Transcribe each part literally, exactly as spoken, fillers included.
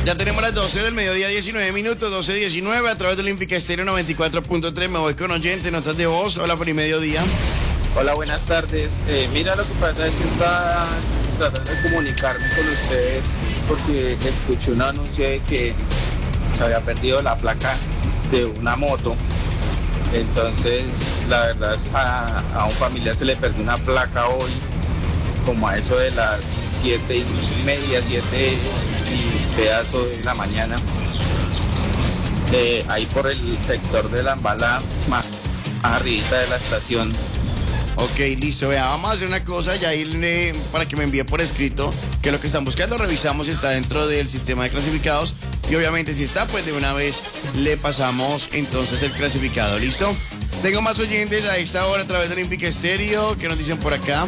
Ya tenemos las doce del mediodía, diecinueve minutos, doce diecinueve, a través de Olímpica Estéreo noventa y cuatro punto tres. Me voy con oyente, notas de voz. Hola, por el mediodía. Hola, buenas tardes. Eh, mira, lo que pasa es que está tratando de comunicarme con ustedes porque escuché un anuncio de que se había perdido la placa de una moto. Entonces, la verdad es a, a un familiar se le perdió una placa hoy, como a eso de las siete y media, siete y pedazo de la mañana, eh, ahí por el sector de la Embala, más arribita de la estación. Ok, listo, vea, vamos a hacer una cosa, ya irle para que me envíe por escrito que lo que están buscando revisamos si está dentro del sistema de clasificados y obviamente si está, pues de una vez le pasamos entonces el clasificado, ¿listo? Tengo más oyentes a esta hora a través de Olímpica Estéreo, ¿qué nos dicen por acá?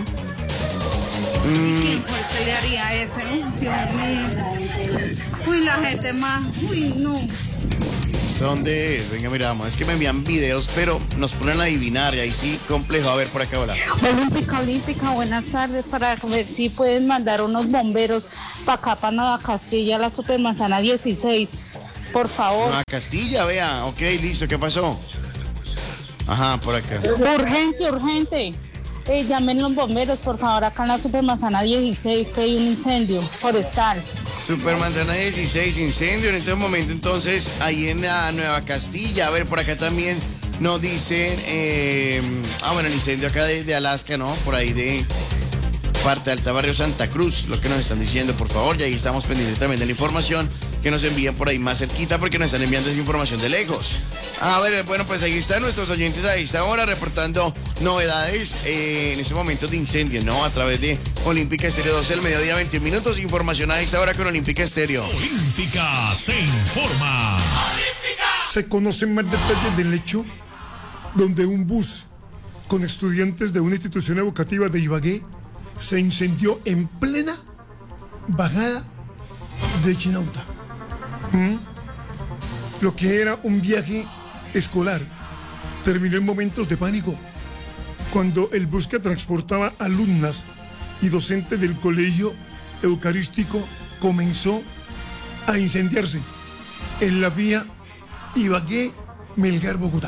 Mm. ¿Qué haría ese? Dios mío. Uy, la gente más. Uy, no. Son de... Venga, miramos. Es que me envían videos, pero nos ponen a adivinar y ahí sí, complejo. A ver, por acá, hola. Olímpica, Olímpica, buenas tardes. Para ver si pueden mandar unos bomberos para acá, para Nueva Castilla, la Supermanzana dieciséis. Por favor. Nueva Castilla, vea. Ok, listo. ¿Qué pasó? Ajá, por acá. Urgente, urgente. Eh, llamen los bomberos, por favor, acá en la Supermanzana dieciséis, que hay un incendio forestal. Supermanzana dieciséis, incendio en este momento, entonces, ahí en la Nueva Castilla. A ver, por acá también nos dicen, eh, ah, bueno, el incendio acá de, de Alaska, ¿no? Por ahí de parte de Alta Barrio Santa Cruz, lo que nos están diciendo, por favor, y ahí estamos pendientes también de la información que nos envían por ahí más cerquita, porque nos están enviando esa información de lejos. A ver, bueno, pues ahí están nuestros oyentes a esta hora reportando novedades eh, en este momento de incendio, ¿no? A través de Olímpica Estéreo, doce del mediodía, veintiún minutos, información a esta hora con Olímpica Estéreo. Olímpica te informa. ¡Olímpica! Se conocen más detalles del hecho donde un bus con estudiantes de una institución educativa de Ibagué se incendió en plena bajada de Chinauta. ¿Mm? Lo que era un viaje escolar terminó en momentos de pánico cuando el bus que transportaba alumnas y docentes del colegio eucarístico comenzó a incendiarse en la vía Ibagué-Melgar, Bogotá.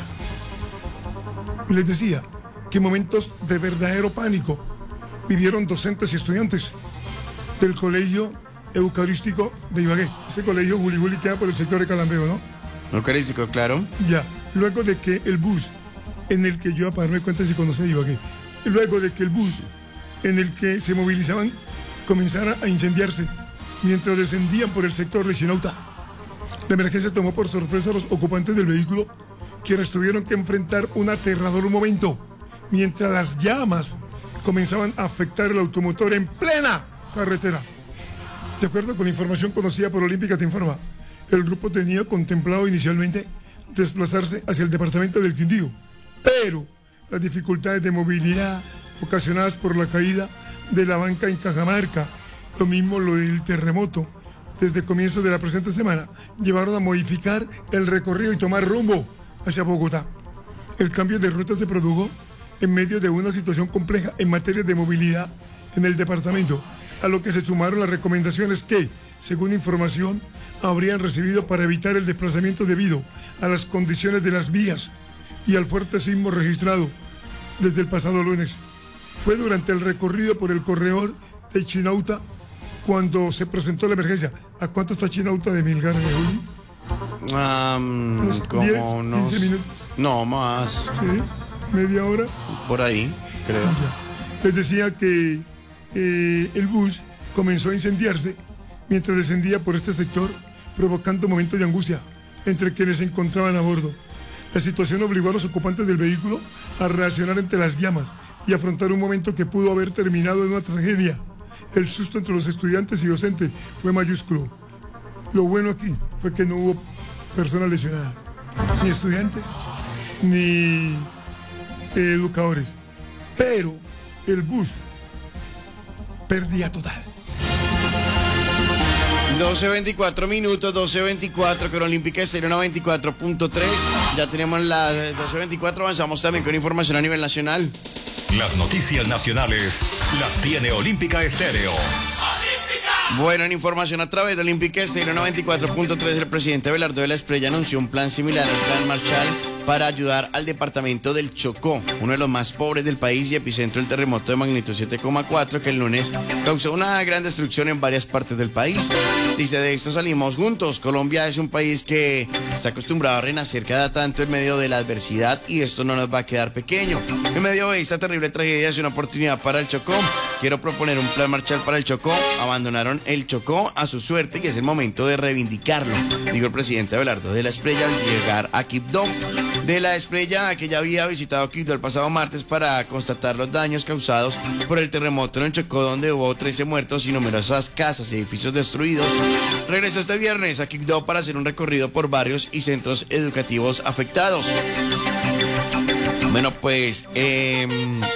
Les decía que momentos de verdadero pánico vivieron docentes y estudiantes del colegio eucarístico de Ibagué. Este colegio Juli Juli queda por el sector de Calambeo, ¿no? Eucarístico, claro. Ya, luego de que el bus en el que yo, para darme cuenta si conoce Ibagué, luego de que el bus en el que se movilizaban comenzara a incendiarse mientras descendían por el sector de Chinauta, la emergencia tomó por sorpresa a los ocupantes del vehículo, quienes tuvieron que enfrentar un aterrador momento mientras las llamas comenzaban a afectar el automotor en plena carretera. De acuerdo con la información conocida por Olímpica te informa, el grupo tenía contemplado inicialmente desplazarse hacia el departamento del Quindío, pero las dificultades de movilidad ocasionadas por la caída de la banca en Cajamarca, lo mismo lo del terremoto, desde comienzos de la presente semana, llevaron a modificar el recorrido y tomar rumbo hacia Bogotá. El cambio de ruta se produjo en medio de una situación compleja en materia de movilidad en el departamento, a lo que se sumaron las recomendaciones que, según información, habrían recibido para evitar el desplazamiento debido a las condiciones de las vías y al fuerte sismo registrado desde el pasado lunes. Fue durante el recorrido por el corredor de Chinauta cuando se presentó la emergencia. ¿A cuánto está Chinauta de Melgar, de Juli? Um, como diez, unos... quince minutos. No, más. Sí, media hora. Por ahí, creo. Ya. Les decía que eh, el bus comenzó a incendiarse mientras descendía por este sector, provocando momentos de angustia entre quienes se encontraban a bordo. La situación obligó a los ocupantes del vehículo a reaccionar ante las llamas y afrontar un momento que pudo haber terminado en una tragedia. El susto entre los estudiantes y docentes fue mayúsculo. Lo bueno aquí fue que no hubo personas lesionadas, ni estudiantes, ni eh, educadores. Pero el bus perdía total. doce veinticuatro minutos, doce veinticuatro con Olímpica Estéreo noventa y cuatro punto tres. Ya tenemos las doce veinticuatro, avanzamos también con información a nivel nacional. Las noticias nacionales las tiene Olímpica Estéreo. Bueno, en información a través de Olímpica Estéreo noventa y cuatro punto tres, el presidente Abelardo de la Espriella anunció un plan similar al Plan Marshall para ayudar al departamento del Chocó, uno de los más pobres del país y epicentro del terremoto de magnitud siete coma cuatro que el lunes causó una gran destrucción en varias partes del país. Dice, de esto salimos juntos. Colombia es un país que está acostumbrado a renacer cada tanto en medio de la adversidad y esto no nos va a quedar pequeño. En medio de esta terrible tragedia es una oportunidad para el Chocó. Quiero proponer un plan Marshall para el Chocó. Abandonaron el Chocó a su suerte y es el momento de reivindicarlo, dijo el presidente Abelardo de la Espriella al llegar a Quibdó. De la Espriella, que ya había visitado Quibdó el pasado martes para constatar los daños causados por el terremoto en el Chocó, donde hubo trece muertos y numerosas casas y edificios destruidos, regresó este viernes a Quibdó para hacer un recorrido por barrios y centros educativos afectados. Bueno, pues eh,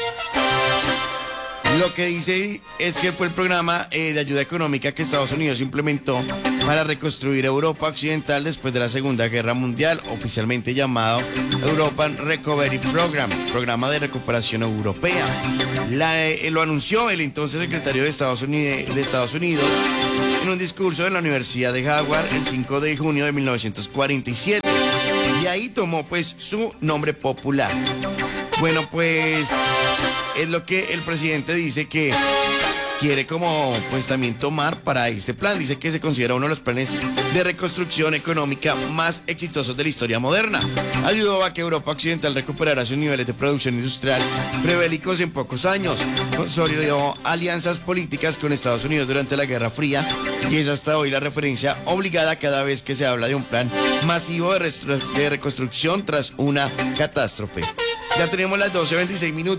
lo que dice es que fue el programa eh, de ayuda económica que Estados Unidos implementó para reconstruir Europa Occidental después de la Segunda Guerra Mundial, oficialmente llamado European Recovery Program, Programa de Recuperación Europea. La, eh, lo anunció el entonces secretario de Estados Unidos, de Estados Unidos en un discurso en la Universidad de Howard el cinco de junio de mil novecientos cuarenta y siete. Y ahí tomó pues su nombre popular. Bueno, pues es lo que el presidente dice que quiere como pues también tomar para este plan. Dice que se considera uno de los planes de reconstrucción económica más exitosos de la historia moderna. Ayudó a que Europa Occidental recuperara sus niveles de producción industrial prebélicos en pocos años. Consolidó alianzas políticas con Estados Unidos durante la Guerra Fría y es hasta hoy la referencia obligada cada vez que se habla de un plan masivo de, de reconstrucción tras una catástrofe. Ya tenemos las doce veintiséis minutos.